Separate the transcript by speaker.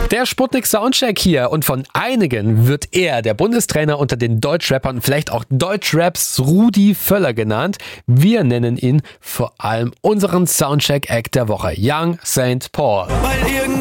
Speaker 1: Der Sputnik Soundcheck hier und von einigen wird er, der Bundestrainer unter den Deutschrappern, vielleicht auch Deutschraps Rudi Völler genannt. Wir nennen ihn vor allem unseren Soundcheck-Act der Woche, Young St. Paul.